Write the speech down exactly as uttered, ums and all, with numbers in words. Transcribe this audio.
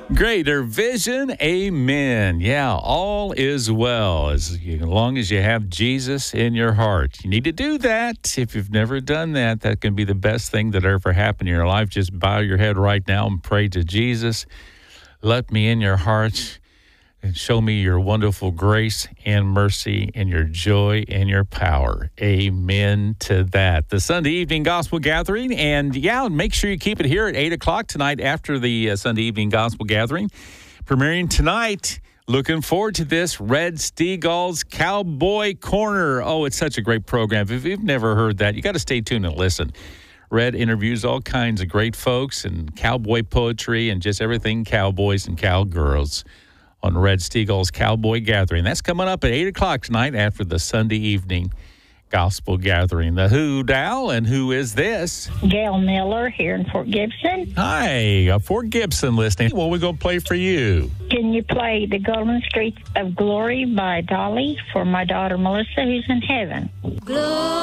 Greater vision, amen. Yeah, all is well as long as you have Jesus in your heart. You need to do that. If you've never done that, that can be the best thing that ever happened in your life. Just bow your head right now and pray to Jesus. Let me in your heart and show me your wonderful grace and mercy and your joy and your power. Amen to that. The Sunday evening gospel gathering. And yeah, make sure you keep it here at eight o'clock tonight after the uh, Sunday evening gospel gathering. Premiering tonight. Looking forward to this. Red Steagall's Cowboy Corner. Oh, it's such a great program. If you've never heard that, you got to stay tuned and listen. Red interviews all kinds of great folks and cowboy poetry and just everything cowboys and cowgirls on Red Steagall's Cowboy Gathering. That's coming up at eight o'clock tonight after the Sunday evening gospel gathering. The Who, Dal, and who is this? Gail Miller here in Fort Gibson. Hi, uh, Fort Gibson listening. What are we going to play for you? Can you play The Golden Streets of Glory by Dolly for my daughter Melissa, who's in heaven? Glory.